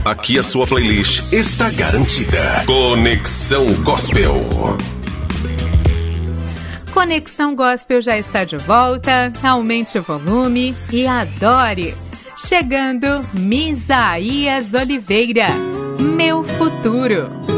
Aqui a sua playlist está garantida. Conexão Gospel. Conexão Gospel já está de volta. Aumente o volume e adore. Chegando, Misaías Oliveira, Meu Futuro.